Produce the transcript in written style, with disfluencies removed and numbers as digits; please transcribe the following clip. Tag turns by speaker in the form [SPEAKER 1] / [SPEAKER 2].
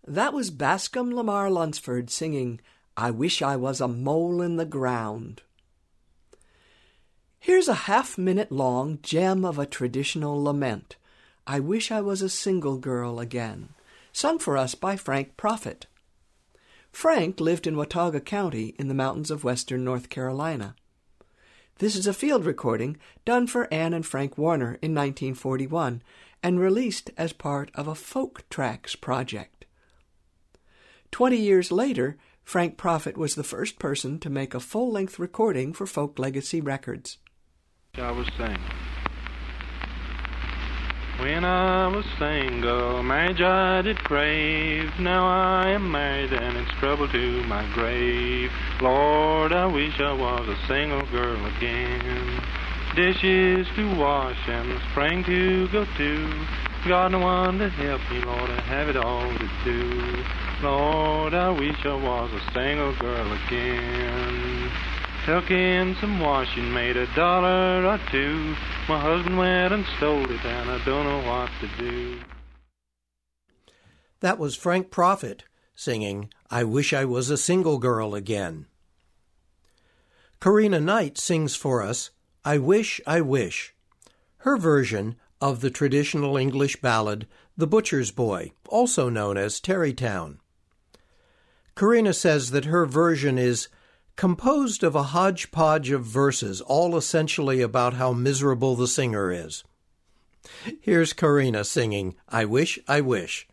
[SPEAKER 1] That was Bascom Lamar Lunsford singing, "I Wish I Was a Mole in the Ground." Here's a half-minute-long gem of a traditional lament, "I Wish I Was a Single Girl Again," sung for us by Frank Prophet. Frank lived in Watauga County in the mountains of western North Carolina. This is a field recording done for Ann and Frank Warner in 1941 and released as part of a Folk Tracks project. 20 years later, Frank Prophet was the first person to make a full-length recording for Folk Legacy Records.
[SPEAKER 2] I was single. When I was single, marriage I did crave. Now I am married and it's trouble to my grave. Lord, I wish I was a single girl again. Dishes to wash and the spring to go to. Got no one to help me, Lord, I have it all to do. Lord, I wish I was a single girl again. Took in some washing, made $1 or $2. My husband went and stole it, and I don't know what to do.
[SPEAKER 3] That was Frank Prophet singing, "I Wish I Was a Single Girl Again." Karina Knight sings for us, "I Wish, I Wish," her version of the traditional English ballad, "The Butcher's Boy," also known as Tarrytown. Karina says that her version is composed of a hodgepodge of verses, all essentially about how miserable the singer is. Here's Karina singing, "I Wish, I Wish."